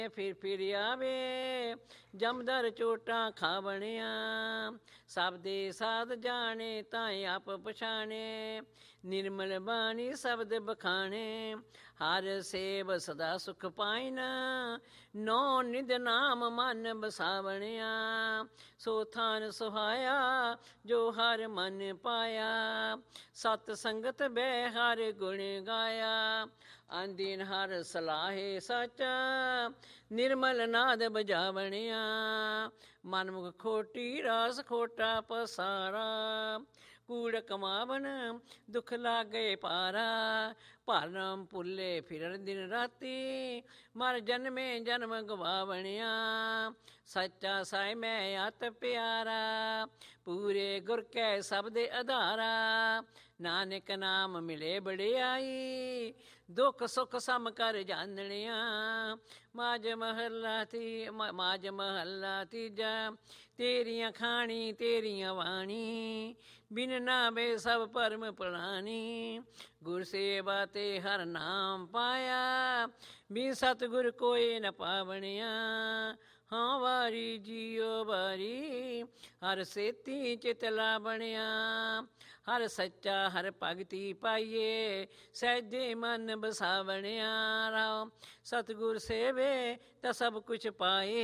ਫਿਰ ਆਵੇ ਜਮਦਰ ਚੋਟਾਂ ਖਾਵਣਿਆ, ਸਭ ਦੇ ਸਾਧ ਜਾਣੇ ਤਾਂ ਆਪ ਪਛਾਣੇ, ਨਿਰਮਲ ਬਾਣੀ ਸ਼ਬਦ ਬਖਾਣੇ, ਹਰ ਸੇਵ ਸਦਾ ਸੁਖ ਪਾਇਨ, ਨੌ ਨਿਧ ਨਾਮ ਮਨ ਬਸਾਵਣਿਆ, ਸੋ ਥਾਨ ਸੁਹਾਇਆ ਜੋ ਹਰ ਮਨ ਪਾਇਆ, ਸਤ ਸੰਗਤ ਬੈ ਹਰ ਗੁਣ ਗਾਇਆ, ਆਂਦੀਨ ਹਰ ਸਲਾਹੇ ਸਚਾ, ਨਿਰਮਲ ਨਾਦ ਬਜਾਵਣਿਆ, ਮਨਮੁਖ ਖੋਟੀ ਰਾਸ ਖੋਟਾ ਪਸਾਰਾ, ਕੂੜ ਕਮਾਵਨ ਦੁਖ ਲਾਗੇ ਪਾਰਾ, ਭਰਮ ਭੁੱਲੇ ਫਿਰਨ ਦਿਨ ਰਾਤੀ, ਮਰ ਜਨਮੇ ਜਨਮ ਗਵਾਵਣਿਆ, ਸੱਚਾ ਸਾਈ ਮੈਂ ਅਤ ਪਿਆਰਾ, ਪੂਰੇ ਗੁਰ ਕੈ ਸਬਦੇ ਆਧਾਰਾ, ਨਾਨਕ ਨਾਮ ਮਿਲੇ ਬੜਿਆਈ, ਦੁੱਖ ਸੁੱਖ ਸਮ ਕਰ ਜਾਣਿਆ, ਮਾਝ ਮਹੱਲਾ ਤੀਜਾ, ਤੇਰੀਆਂ ਖਾਣੀ ਤੇਰੀਆਂ ਬਾਣੀ, ਬਿਨ ਨਾਵੇ ਸਭ ਭਰਮ ਪਲਾਨੀ, ਗੁਰ ਸੇਵਾ ਤੇ ਹਰ ਨਾਮ ਪਾਇਆ, ਬਿਨ ਸਤਿਗੁਰ ਕੋਇ ਨ ਪਾਵਣਿਆ, ਹਾਂ ਵਾਰੀ ਜੀਓ ਵਾਰੀ, ਹਰ ਸੇਤੀ ਚਿਤ ਲਾਵਣਿਆ, ਹਰ ਸੱਚਾ ਹਰ ਭਗਤੀ ਪਾਈਏ, ਸਹਿਜੇ ਮਨ ਬਸਾਵਣਿਆ, ਰਾਮ ਸਤਿਗੁਰ ਸੇਵੇ ਤਾਂ ਸਭ ਕੁਛ ਪਾਏ।